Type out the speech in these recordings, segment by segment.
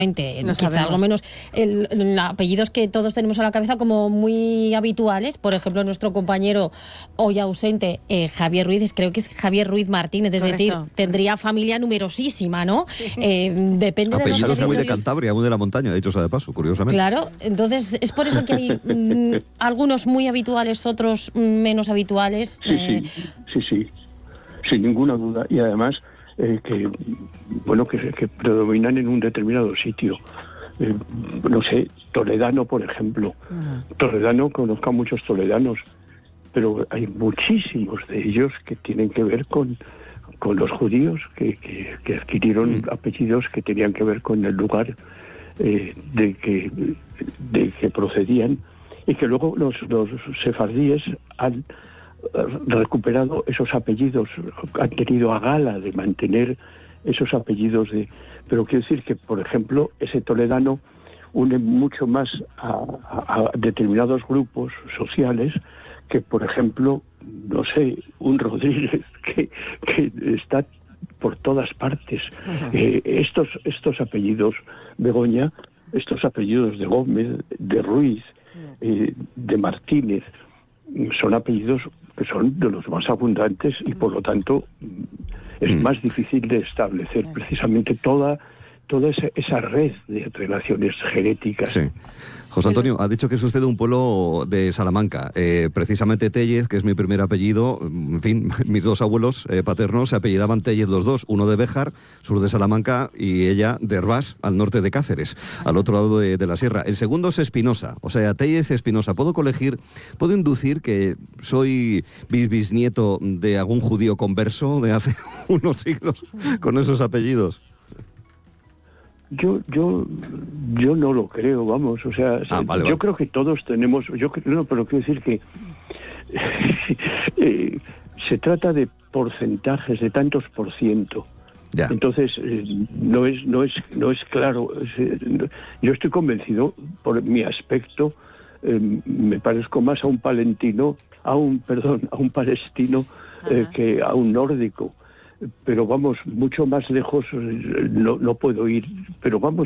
No quizá algo menos apellidos que todos tenemos a la cabeza como muy habituales. Por ejemplo, nuestro compañero hoy ausente, Javier Ruiz, creo que es Javier Ruiz Martínez, es decir, tendría familia numerosísima, ¿no? Depende de apellidos muy de Cantabria, muy de la montaña, de hecho sea de paso, curiosamente. Claro, entonces es por eso que hay algunos muy habituales, otros menos habituales. Sí, sin ninguna duda. Y además que predominan en un determinado sitio. No sé, toledano, por ejemplo. Toledano, conozco a muchos toledanos, pero hay muchísimos de ellos que tienen que ver con los judíos, que adquirieron apellidos que tenían que ver con el lugar de que procedían, y que luego los sefardíes han recuperado esos apellidos, han tenido a gala de mantener esos apellidos pero quiero decir que, por ejemplo, ese toledano une mucho más a determinados grupos sociales que, por ejemplo, no sé, un Rodríguez que está por todas partes. Estos apellidos, Begoña, estos apellidos de Gómez, de Ruiz, de Martínez, son apellidos que son de los más abundantes y por lo tanto es más difícil de establecer precisamente toda esa red de relaciones genéticas. Sí. José Antonio, ha dicho que es usted de un pueblo de Salamanca, precisamente Téllez, que es mi primer apellido. En fin, mis dos abuelos paternos se apellidaban Téllez los dos, uno de Béjar, sur de Salamanca, y ella de Herbás, al norte de Cáceres, al otro lado de la sierra. El segundo es Espinosa, o sea, Téllez Espinosa. ¿Puedo inducir que soy bisnieto de algún judío converso de hace unos siglos con esos apellidos? Yo no lo creo, vamos, o sea, yo creo que todos tenemos, pero quiero decir que se trata de porcentajes, de tantos por ciento. Ya. Entonces no es claro. Yo estoy convencido por mi aspecto, me parezco más a un palestino que a un nórdico. Pero vamos, mucho más lejos no puedo ir. Pero vamos,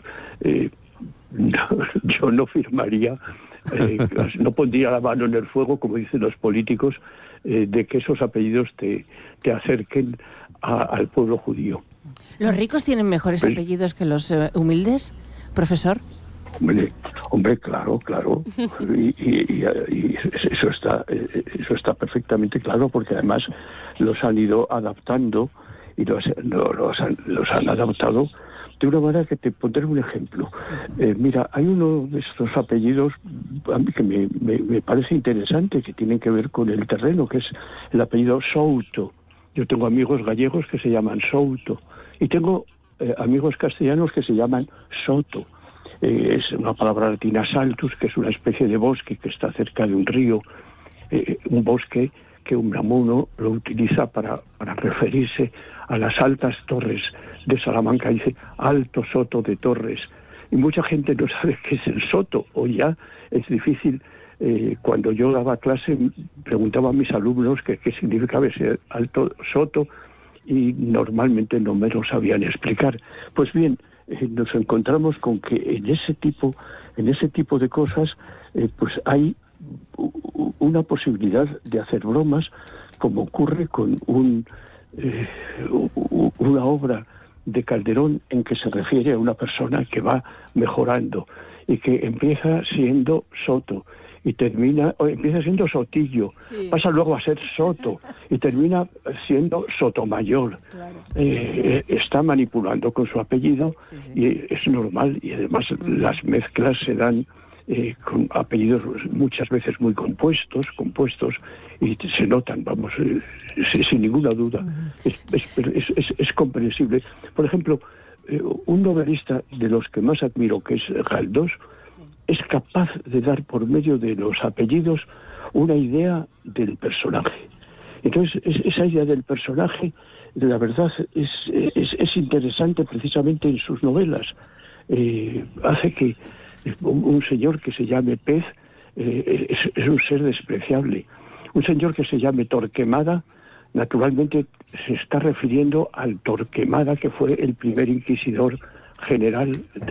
yo no firmaría, no pondría la mano en el fuego, como dicen los políticos, de que esos apellidos te acerquen al pueblo judío. ¿Los ricos tienen mejores apellidos que los humildes, profesor? Hombre, claro. Y eso está perfectamente claro, porque además los han ido adaptando y los han adaptado de una manera que te pondré un ejemplo. Mira, hay uno de estos apellidos a mí que me parece interesante, que tienen que ver con el terreno, que es el apellido Souto. Yo tengo amigos gallegos que se llaman Souto y tengo amigos castellanos que se llaman Soto. Es una palabra latina saltus, que es una especie de bosque que está cerca de un río, un bosque que Unamuno lo utiliza para referirse a las altas torres de Salamanca. Dice Alto Soto de Torres, y mucha gente no sabe qué es el soto, o ya es difícil. Cuando yo daba clase preguntaba a mis alumnos qué significaba ese Alto Soto, y normalmente no me lo sabían explicar. Pues bien, nos encontramos con que en ese tipo de cosas pues hay una posibilidad de hacer bromas, como ocurre con una obra de Calderón en que se refiere a una persona que va mejorando y que empieza siendo Soto y empieza siendo Sotillo, pasa luego a ser Soto y termina siendo Sotomayor. Claro. Está manipulando con su apellido y es normal, y además las mezclas se dan con apellidos muchas veces muy compuestos y se notan, vamos, sin ninguna duda. Es comprensible. Por ejemplo, un novelista de los que más admiro, que es Galdós, es capaz de dar por medio de los apellidos una idea del personaje. Entonces, esa idea del personaje, la verdad, es interesante precisamente en sus novelas. Hace que un señor que se llame Pez es un ser despreciable. Un señor que se llame Torquemada, naturalmente se está refiriendo al Torquemada, que fue el primer inquisidor general